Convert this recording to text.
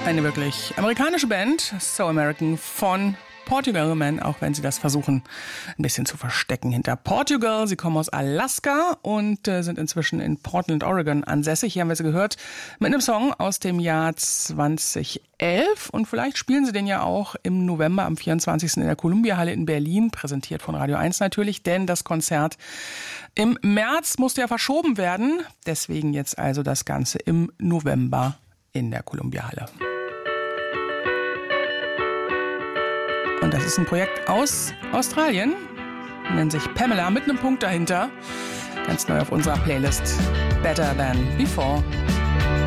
Eine wirklich amerikanische Band, So American von Portugal Man, auch wenn sie das versuchen, ein bisschen zu verstecken hinter Portugal. Sie kommen aus Alaska und sind inzwischen in Portland, Oregon ansässig. Hier haben wir sie gehört mit einem Song aus dem Jahr 2011. Und vielleicht spielen sie den ja auch im November am 24. in der Columbia-Halle in Berlin, präsentiert von Radio 1 natürlich, denn das Konzert im März musste ja verschoben werden. Deswegen jetzt also das Ganze im November in der Columbia-Halle. Und das ist ein Projekt aus Australien, nennt sich Pamela mit einem Punkt dahinter. Ganz neu auf unserer Playlist Better Than Before.